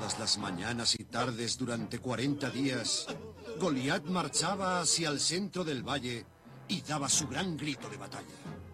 Todas las mañanas y tardes durante 40 días, Goliat marchaba hacia el centro del valle y daba su gran grito de batalla.